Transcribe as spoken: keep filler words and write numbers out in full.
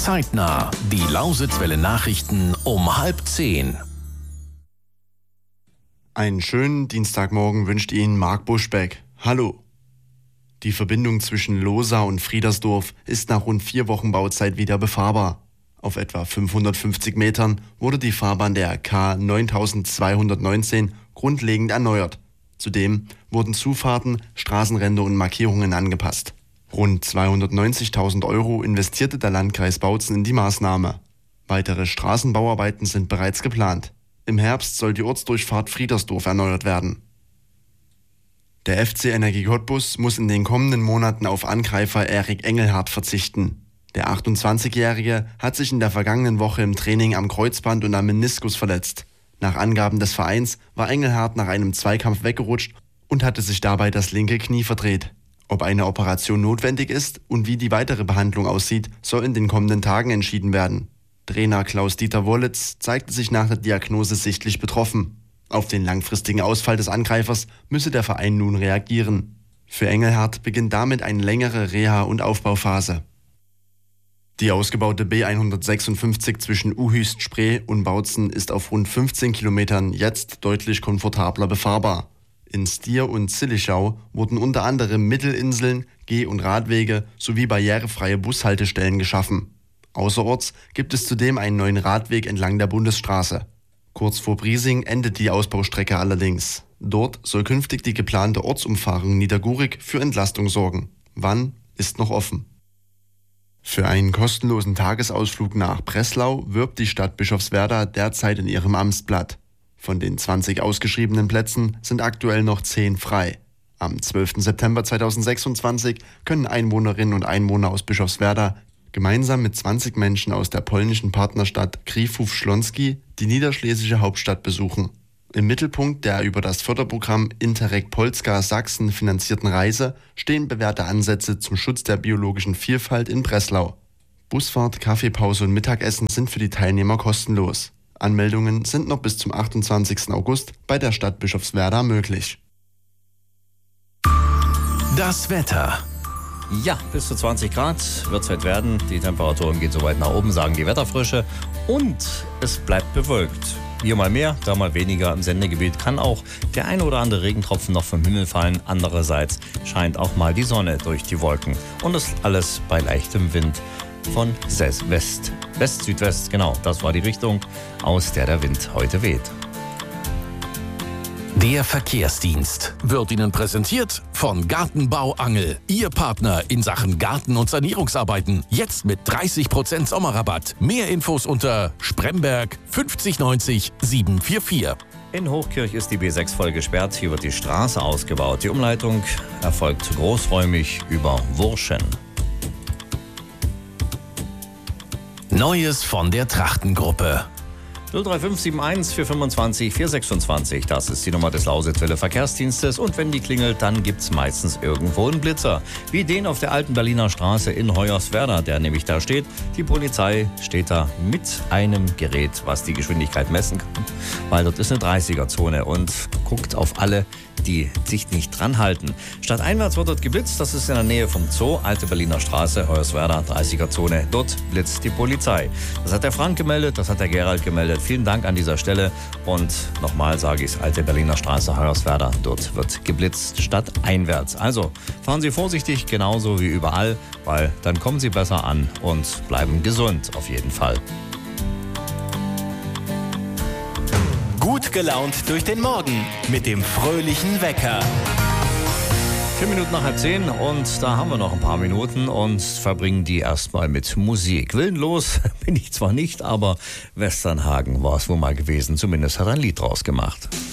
Zeitnah. Die Lausitzwelle Nachrichten um halb zehn. Einen schönen Dienstagmorgen wünscht Ihnen Marc Buschbeck. Hallo. Die Verbindung zwischen Lohsa und Friedersdorf ist nach rund vier Wochen Bauzeit wieder befahrbar. Auf etwa fünfhundertfünfzig Metern wurde die Fahrbahn der K neuntausendzweihundertneunzehn grundlegend erneuert. Zudem wurden Zufahrten, Straßenränder und Markierungen angepasst. Rund zweihundertneunzigtausend Euro investierte der Landkreis Bautzen in die Maßnahme. Weitere Straßenbauarbeiten sind bereits geplant. Im Herbst soll die Ortsdurchfahrt Friedersdorf erneuert werden. Der F C Energie Cottbus muss in den kommenden Monaten auf Angreifer Erik Engelhardt verzichten. Der achtundzwanzigjährige hat sich in der vergangenen Woche im Training am Kreuzband und am Meniskus verletzt. Nach Angaben des Vereins war Engelhardt nach einem Zweikampf weggerutscht und hatte sich dabei das linke Knie verdreht. Ob eine Operation notwendig ist und wie die weitere Behandlung aussieht, soll in den kommenden Tagen entschieden werden. Trainer Klaus-Dieter Wollitz zeigte sich nach der Diagnose sichtlich betroffen. Auf den langfristigen Ausfall des Angreifers müsse der Verein nun reagieren. Für Engelhardt beginnt damit eine längere Reha- und Aufbauphase. Die ausgebaute B hundertsechsundfünfzig zwischen Uhüst-Spree und Bautzen ist auf rund fünfzehn Kilometern jetzt deutlich komfortabler befahrbar. In Stier und Zillichau wurden unter anderem Mittelinseln, Geh- und Radwege sowie barrierefreie Bushaltestellen geschaffen. Außerorts gibt es zudem einen neuen Radweg entlang der Bundesstraße. Kurz vor Briesing endet die Ausbaustrecke allerdings. Dort soll künftig die geplante Ortsumfahrung Niedergurig für Entlastung sorgen. Wann, ist noch offen. Für einen kostenlosen Tagesausflug nach Breslau wirbt die Stadt Bischofswerda derzeit in ihrem Amtsblatt. Von den zwanzig ausgeschriebenen Plätzen sind aktuell noch zehn frei. Am zwölften September zweitausendsechsundzwanzig können Einwohnerinnen und Einwohner aus Bischofswerda gemeinsam mit zwanzig Menschen aus der polnischen Partnerstadt Kriwów-Śląski die niederschlesische Hauptstadt besuchen. Im Mittelpunkt der über das Förderprogramm Interreg Polska Sachsen finanzierten Reise stehen bewährte Ansätze zum Schutz der biologischen Vielfalt in Breslau. Busfahrt, Kaffeepause und Mittagessen sind für die Teilnehmer kostenlos. Anmeldungen sind noch bis zum achtundzwanzigsten August bei der Stadt Bischofswerda möglich. Das Wetter. Ja, bis zu zwanzig Grad wird es heute werden. Die Temperaturen gehen so weit nach oben, sagen die Wetterfrösche. Und es bleibt bewölkt. Hier mal mehr, da mal weniger. Im Sendegebiet kann auch der ein oder andere Regentropfen noch vom Himmel fallen. Andererseits scheint auch mal die Sonne durch die Wolken. Und das alles bei leichtem Wind von West. West-Südwest, genau, das war die Richtung, aus der der Wind heute weht. Der Verkehrsdienst wird Ihnen präsentiert von Gartenbau Angel. Ihr Partner in Sachen Garten- und Sanierungsarbeiten. Jetzt mit dreißig Prozent Sommerrabatt. Mehr Infos unter Spremberg fünfzig neunzig sieben vier vier. In Hochkirch ist die B sechs voll gesperrt. Hier wird die Straße ausgebaut. Die Umleitung erfolgt großräumig über Wurschen. Neues von der Trachtengruppe. null drei fünf sieben eins vier fünfundzwanzig vier sechsundzwanzig, das ist die Nummer des Lausitzwelle Verkehrsdienstes. Und wenn die klingelt, dann gibt's meistens irgendwo einen Blitzer. Wie den auf der alten Berliner Straße in Hoyerswerda, der nämlich da steht. Die Polizei steht da mit einem Gerät, was die Geschwindigkeit messen kann. Weil dort ist eine dreißiger-Zone und guckt auf alle, die sich nicht dran halten. Stadteinwärts wird dort geblitzt, das ist in der Nähe vom Zoo, alte Berliner Straße, Hoyerswerda, dreißiger-Zone. Dort blitzt die Polizei. Das hat der Frank gemeldet, das hat der Gerald gemeldet. Vielen Dank an dieser Stelle. Und nochmal sage ich es, alte Berliner Straße, Hoyerswerda, dort wird geblitzt, stadteinwärts. Also fahren Sie vorsichtig, genauso wie überall, weil dann kommen Sie besser an und bleiben gesund auf jeden Fall. Gut gelaunt durch den Morgen mit dem fröhlichen Wecker. Vier Minuten nach halb zehn und da haben wir noch ein paar Minuten und verbringen die erstmal mit Musik. Willenlos bin ich zwar nicht, aber Westernhagen war es wohl mal gewesen. Zumindest hat er ein Lied draus gemacht.